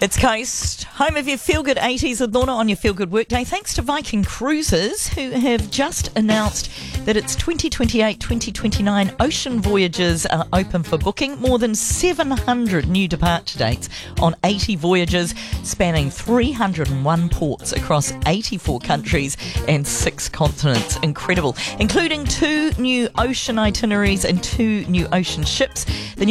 It's Coast, home of your feel-good 80s with Lorna on your feel-good workday. Thanks to Viking Cruises, who have just announced that its 2028-2029 ocean voyages are open for booking. More than 700 new departure dates on 80 voyages spanning 301 ports across 84 countries and 6 continents. Incredible. Including 2 new ocean itineraries and 2 new ocean ships. The new